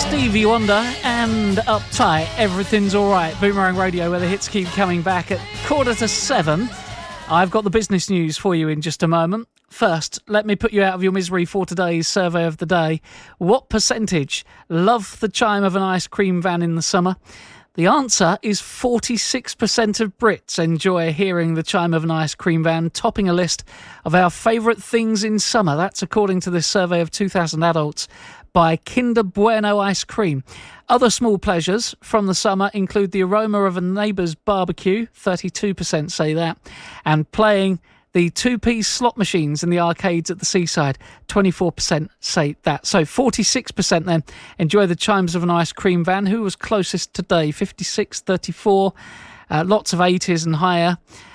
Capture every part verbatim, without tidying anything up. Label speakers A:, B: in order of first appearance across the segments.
A: Stevie Wonder and Uptight, Everything's Alright. Boomerang Radio, where the hits keep coming back at quarter to seven. I've got the business news for you in just a moment. First, let me put you out of your misery for today's survey of the day. What percentage love the chime of an ice cream van in the summer? The answer is forty-six percent of Brits enjoy hearing the chime of an ice cream van, topping a list of our favourite things in summer. That's according to this survey of two thousand adults by Kinder Bueno Ice Cream. Other small pleasures from the summer include the aroma of a neighbour's barbecue, thirty-two percent say that, and playing the two-piece slot machines in the arcades at the seaside, twenty-four percent say that. So forty-six percent then enjoy the chimes of an ice cream van. Who was closest today? fifty-six, thirty-four, uh, lots of eighties and higher.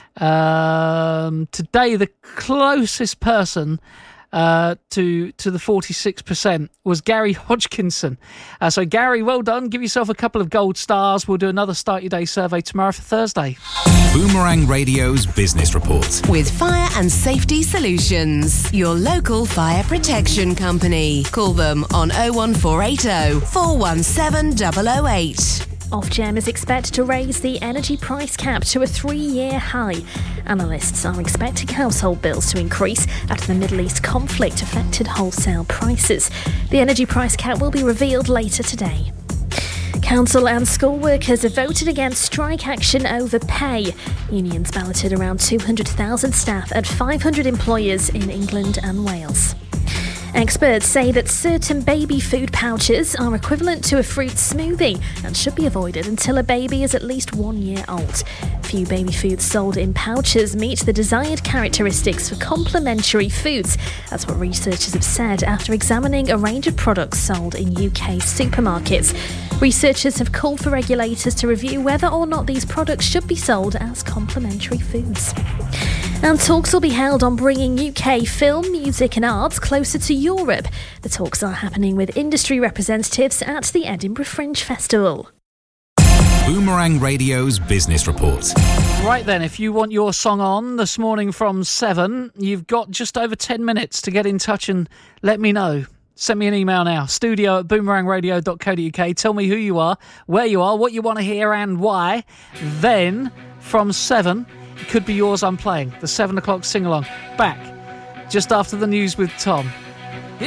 A: Um, today, the closest person Uh, to to the forty-six percent was Gary Hodgkinson. Uh, so Gary, well done. Give yourself a couple of gold stars. We'll do another Start Your Day survey tomorrow for Thursday.
B: Boomerang Radio's Business Report.
C: With Fire and Safety Solutions, your local fire protection company. Call them on oh one four eight oh, four one seven double oh eight.
D: Ofgem is expected to raise the energy price cap to a three-year high. Analysts are expecting household bills to increase after the Middle East conflict affected wholesale prices. The energy price cap will be revealed later today. Council and school workers have voted against strike action over pay. Unions balloted around two hundred thousand staff at five hundred employers in England and Wales. Experts say that certain baby food pouches are equivalent to a fruit smoothie and should be avoided until a baby is at least one year old. Few baby foods sold in pouches meet the desired characteristics for complementary foods. That's what researchers have said after examining a range of products sold in U K supermarkets. Researchers have called for regulators to review whether or not these products should be sold as complementary foods. And talks will be held on bringing U K film, music and arts closer to Europe. The talks are happening with industry representatives at the Edinburgh Fringe Festival.
B: Boomerang Radio's Business Report.
A: Right then, if you want your song on this morning from seven, you've got just over ten minutes to get in touch and let me know. Send me an email now, studio at boomerang radio dot co dot uk. Tell me who you are, where you are, what you want to hear and why. Then, from seven, it could be yours I'm playing. The seven o'clock sing-along. Back just after the news with Tom.